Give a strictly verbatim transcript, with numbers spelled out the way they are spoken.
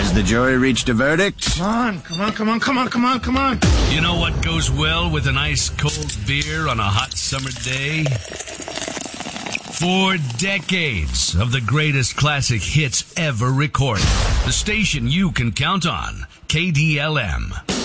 Has the jury reached a verdict? Come on, come on, come on, come on, come on, come on. You know what goes well with an ice-cold beer on a hot summer day? Four decades of the greatest classic hits ever recorded. The station you can count on, K D L M.